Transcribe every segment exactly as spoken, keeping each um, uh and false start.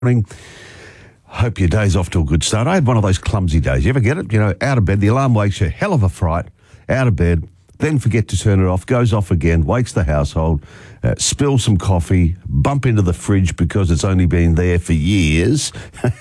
Morning. Hope your day's off to a good start. I had one of those clumsy days. You ever get it? You know, out of bed, the alarm wakes you, hell of a fright, out of bed, then forget to turn it off, goes off again, wakes the household, uh, spill some coffee, bump into the fridge because it's only been there for years.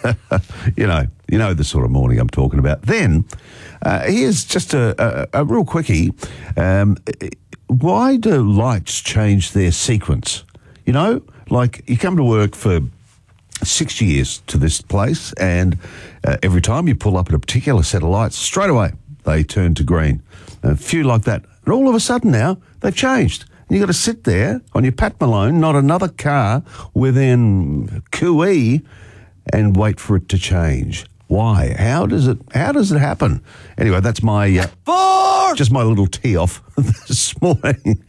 you know, you know the sort of morning I'm talking about. Then, uh, here's just a, a, a real quickie. Um, why do lights change their sequence? You know, like you come to work for six years to this place, and uh, every time you pull up at a particular set of lights, straight away they turn to green. A few like that. And all of a sudden now, they've changed. And you've got to sit there on your Pat Malone, not another car within Q E, and wait for it to change. Why? How does it How does it happen? Anyway, that's my... Uh, Four! Just my little tee off this morning.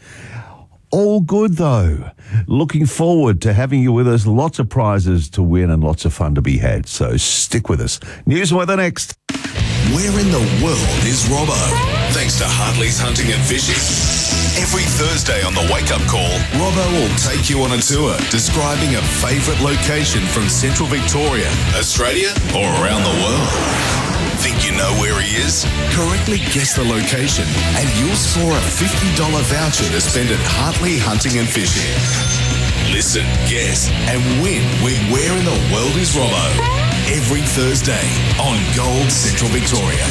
All good, though. Looking forward to having you with us. Lots of prizes to win and lots of fun to be had. So stick with us. News weather next. Where in the world is Robbo? Thanks to Hartley's Hunting and Fishing. Every Thursday on the Wake Up Call, Robbo will take you on a tour describing a favourite location from Central Victoria, Australia, or around the world. Think you know where he is? Correctly guess the location and you'll score a fifty dollars voucher to spend at Hartley Hunting and Fishing. Listen, guess, and win with Where in the World is Robbo? Every Thursday on Gold Central Victoria.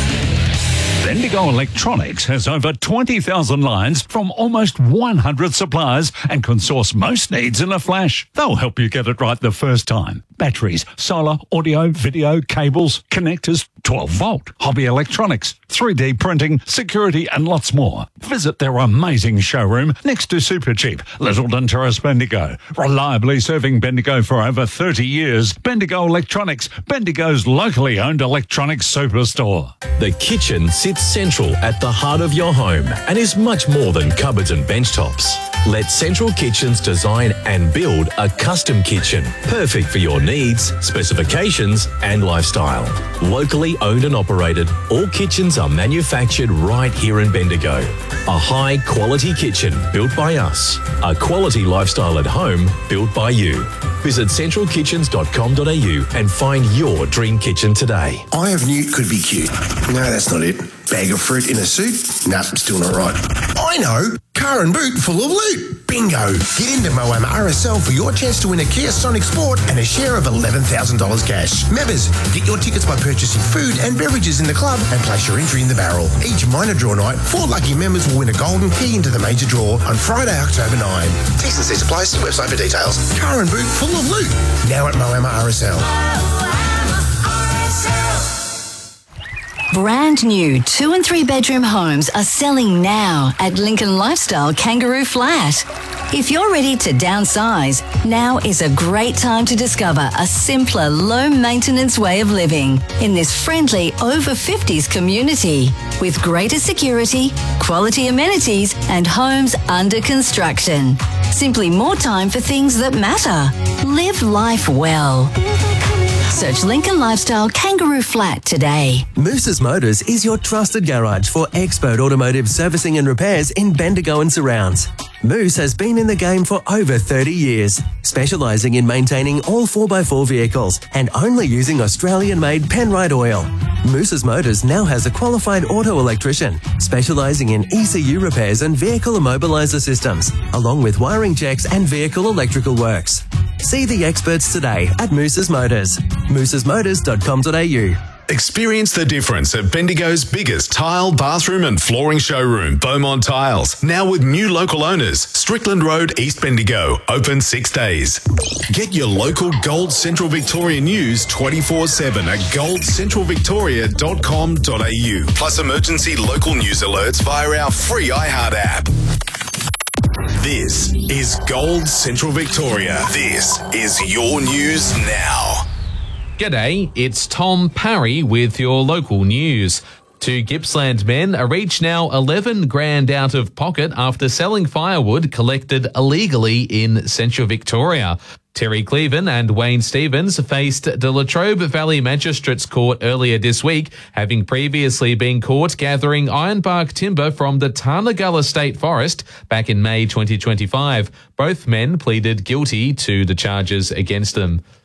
Bendigo Electronics has over twenty thousand lines from almost one hundred suppliers and can source most needs in a flash. They'll help you get it right the first time. Batteries, solar, audio, video, cables, connectors, twelve volt, hobby electronics, three D printing, security and lots more. Visit their amazing showroom next to Supercheap, Littleton Terrace, Bendigo. Reliably serving Bendigo for over thirty years. Bendigo Electronics, Bendigo's locally owned electronics superstore. The kitchen sits central at the heart of your home and is much more than cupboards and bench tops. Let Central Kitchens design and build a custom kitchen, perfect for your needs, specifications and lifestyle. Locally owned and operated, all kitchens are manufactured right here in Bendigo. A high quality kitchen built by us. A quality lifestyle at home built by you. Visit central kitchens dot com dot a u and find your dream kitchen today. Eye of Newt could be cute. No, that's not it. Bag of fruit in a suit? Nah, still not right. I know! Car and boot full of loot. Bingo! Get into Moama R S L for your chance to win a Kia Sonic Sport and a share of eleven thousand dollars cash. Members, get your tickets by purchasing food and beverages in the club and place your entry in the barrel. Each minor draw night, four lucky members will win a golden key into the major draw on Friday, October ninth. T's and C's apply. See website for details. Car and boot full of loot. Now at Moama R S L. Brand new two and three bedroom homes are selling now at Lincoln Lifestyle Kangaroo Flat. If you're ready to downsize, now is a great time to discover a simpler, low-maintenance way of living in this friendly over fifties community with greater security, quality amenities and homes under construction. Simply more time for things that matter. Live life well. Search Lincoln Lifestyle Kangaroo Flat today. Moose's Motors is your trusted garage for expert automotive servicing and repairs in Bendigo and surrounds. Moose has been in the game for over thirty years, specialising in maintaining all four by four vehicles and only using Australian-made Penrite oil. Moose's Motors now has a qualified auto electrician, specialising in E C U repairs and vehicle immobiliser systems, along with wiring checks and vehicle electrical works. See the experts today at Moose's Motors. mooses motors dot com dot a u. Experience the difference at Bendigo's biggest tile, bathroom and flooring showroom, Beaumont Tiles. Now with new local owners, Strickland Road, East Bendigo, open six days. Get your local Gold Central Victoria news twenty-four seven at gold central victoria dot com dot a u. Plus emergency local news alerts via our free iHeart app. This is Gold Central Victoria. This is your news now. G'day, it's Tom Parry with your local news. Two Gippsland men are each now eleven grand out of pocket after selling firewood collected illegally in Central Victoria. Terry Cleven and Wayne Stevens faced the Latrobe Valley Magistrates Court earlier this week, having previously been caught gathering ironbark timber from the Tarnagulla State Forest back in May twenty twenty-five. Both men pleaded guilty to the charges against them.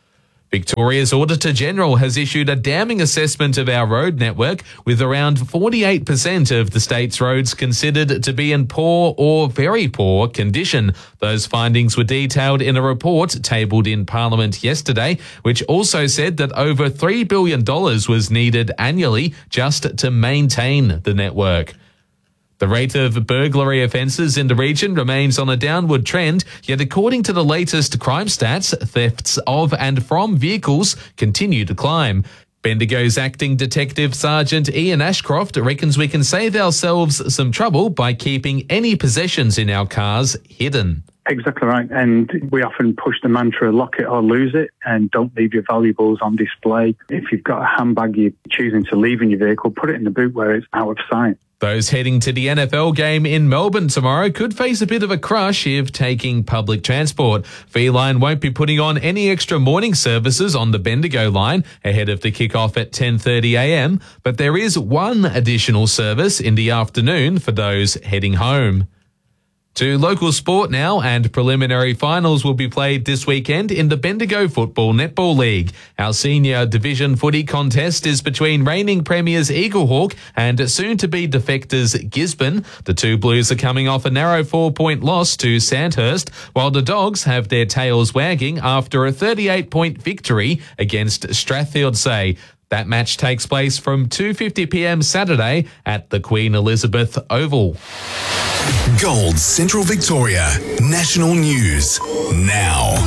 Victoria's Auditor General has issued a damning assessment of our road network, with around forty-eight percent of the state's roads considered to be in poor or very poor condition. Those findings were detailed in a report tabled in Parliament yesterday, which also said that over three billion dollars was needed annually just to maintain the network. The rate of burglary offences in the region remains on a downward trend, yet according to the latest crime stats, thefts of and from vehicles continue to climb. Bendigo's Acting Detective Sergeant Ian Ashcroft reckons we can save ourselves some trouble by keeping any possessions in our cars hidden. Exactly right. And we often push the mantra, lock it or lose it, and don't leave your valuables on display. If you've got a handbag you're choosing to leave in your vehicle, put it in the boot where it's out of sight. Those heading to the N F L game in Melbourne tomorrow could face a bit of a crush if taking public transport. Feline won't be putting on any extra morning services on the Bendigo line ahead of the kickoff at ten thirty a m, but there is one additional service in the afternoon for those heading home. To local sport now, and preliminary finals will be played this weekend in the Bendigo Football Netball League. Our senior division footy contest is between reigning premiers Eaglehawk and soon-to-be defectors Gisborne. The two Blues are coming off a narrow four-point loss to Sandhurst, while the Dogs have their tails wagging after a thirty-eight point victory against Strathfieldsay. That match takes place from two fifty p m Saturday at the Queen Elizabeth Oval. Gold Central Victoria National News now.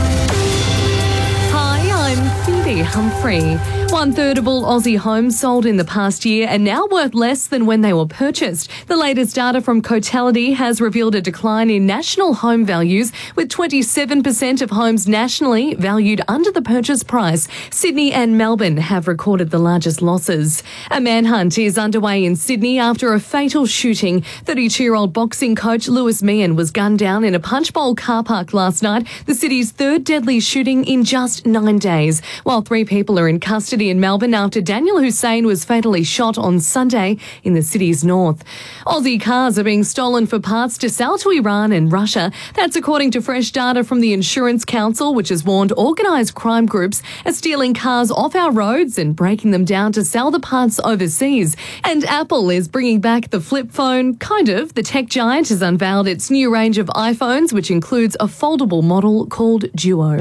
Hi, I'm Cindy Humphrey. One third of all Aussie homes sold in the past year are now worth less than when they were purchased. The latest data from Cotality has revealed a decline in national home values, with twenty-seven percent of homes nationally valued under the purchase price. Sydney and Melbourne have recorded the largest losses. A manhunt is underway in Sydney after a fatal shooting. thirty-two-year-old boxing coach Lewis Meehan was gunned down in a punch bowl car park last night, the city's third deadly shooting in just nine days, while three people are in custody in Melbourne after Daniel Hussein was fatally shot on Sunday in the city's north. Aussie cars are being stolen for parts to sell to Iran and Russia. That's according to fresh data from the Insurance Council, which has warned organised crime groups are stealing cars off our roads and breaking them down to sell the parts overseas. And Apple is bringing back the flip phone, kind of. The tech giant has unveiled its new range of iPhones, which includes a foldable model called Duo.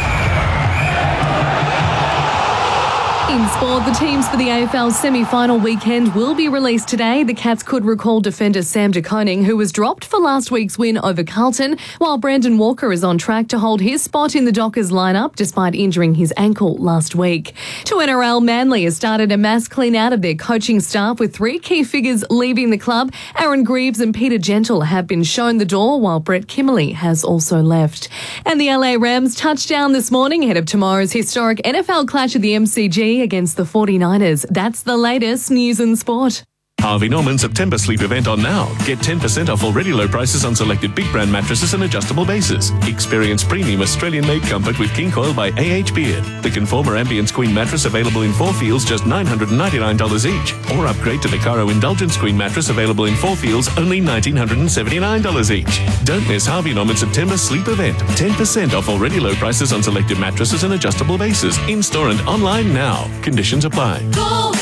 In sport, the teams for the A F L semi-final weekend will be released today. The Cats could recall defender Sam De Koning, who was dropped for last week's win over Carlton, while Brandon Walker is on track to hold his spot in the Dockers lineup despite injuring his ankle last week. To N R L, Manly has started a mass clean-out of their coaching staff, with three key figures leaving the club. Aaron Greaves and Peter Gentle have been shown the door, while Brett Kimmerley has also left. And the L A Rams touched down this morning ahead of tomorrow's historic N F L clash at the M C G against the forty-niners. That's the latest news and sport. Harvey Norman's September sleep event on now. Get ten percent off already low prices on selected big brand mattresses and adjustable bases. Experience premium Australian-made comfort with King Coil by A H Beard. The Conformer Ambience Queen mattress available in four feels, just nine hundred ninety-nine dollars each. Or upgrade to the Caro Indulgence Queen mattress available in four feels, only one thousand nine hundred seventy-nine dollars each. Don't miss Harvey Norman's September sleep event. ten percent off already low prices on selected mattresses and adjustable bases. In-store and online now. Conditions apply. Go,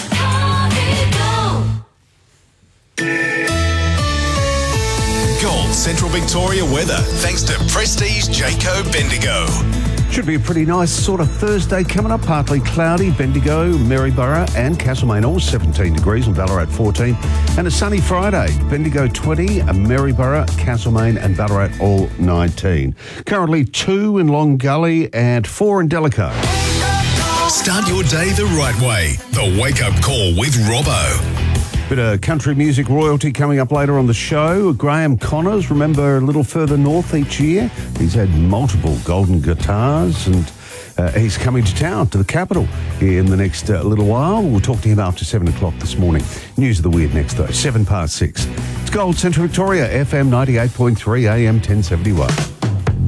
Gold Central Victoria weather, thanks to Prestige Jayco Bendigo. Should be a pretty nice sort of Thursday coming up. Partly cloudy, Bendigo, Maryborough and Castlemaine all seventeen degrees and Ballarat fourteen. And a sunny Friday, Bendigo twenty, Maryborough, Castlemaine and Ballarat all nineteen. Currently two in Long Gully and four in Delco. Start your day the right way. The Wake Up Call with Robbo. Bit of country music royalty coming up later on the show. Graham Connors, remember, a little further north each year. He's had multiple golden guitars and uh, he's coming to town, to the capital, in the next uh, little while. We'll talk to him after seven o'clock this morning. News of the Weird next though, seven past six. It's Gold Central Victoria, F M ninety-eight point three, A M ten seventy-one.